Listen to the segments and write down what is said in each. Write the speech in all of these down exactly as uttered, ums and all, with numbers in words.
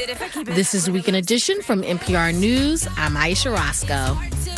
This is Weekend Edition from N P R News. I'm Aisha Roscoe.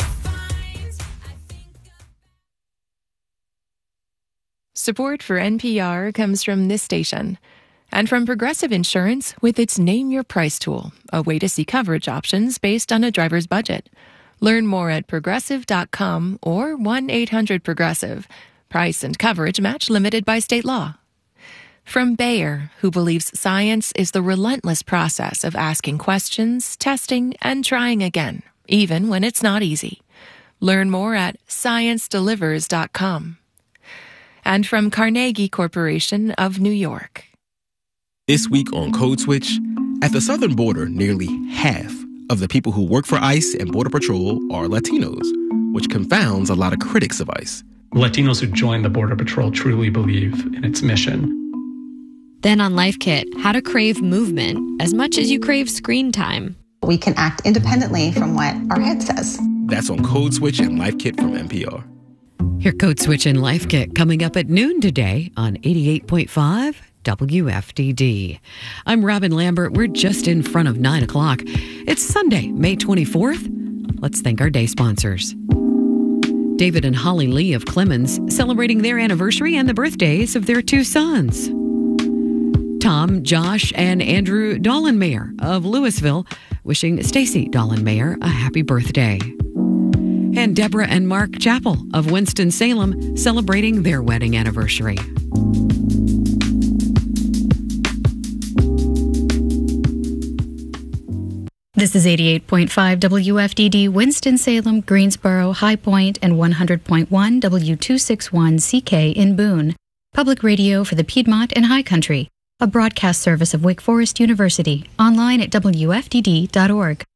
Support for N P R comes from this station and from Progressive Insurance with its Name Your Price tool, a way to see coverage options based on a driver's budget. Learn more at progressive dot com or one eight hundred progressive. Price and coverage match limited by state law. From Bayer, who believes science is the relentless process of asking questions, testing, and trying again, even when it's not easy. Learn more at science delivers dot com. And from Carnegie Corporation of New York. This week on Code Switch, at the southern border, nearly half of the people who work for ICE and Border Patrol are Latinos, which confounds a lot of critics of ICE. Latinos who join the Border Patrol truly believe in its mission. Then on Life Kit, how to crave movement as much as you crave screen time. We can act independently from what our head says. That's on Code Switch and Life Kit from N P R. Hear Code Switch and Life Kit coming up at noon today on eighty-eight point five W F D D. I'm Robin Lambert. We're just in front of nine o'clock. It's Sunday, May twenty-fourth. Let's thank our day sponsors. David and Holly Lee of Clemens celebrating their anniversary and the birthdays of their two sons. Tom, Josh, and Andrew Dollenmayer of Louisville wishing Stacy Dollenmayer a happy birthday. And Deborah and Mark Chappell of Winston-Salem celebrating their wedding anniversary. This is eighty-eight point five W F D D, Winston-Salem, Greensboro, High Point, and one hundred point one W two sixty-one C K in Boone. Public radio for the Piedmont and High Country. A broadcast service of Wake Forest University. Online at W F D D dot org.